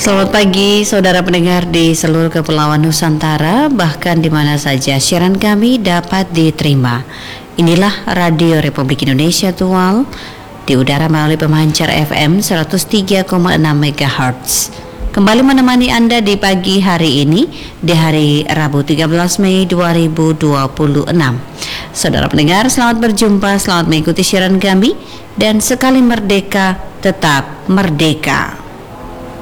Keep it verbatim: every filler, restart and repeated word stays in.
Selamat pagi saudara pendengar di seluruh kepulauan Nusantara, bahkan di mana saja siaran kami dapat diterima. Inilah Radio Republik Indonesia Tual di udara melalui pemancar F M seratus tiga koma enam megahertz. Kembali menemani Anda di pagi hari ini, di hari Rabu tiga belas Mei dua ribu dua puluh enam. Saudara pendengar, selamat berjumpa, selamat mengikuti siaran kami, dan sekali merdeka, tetap merdeka.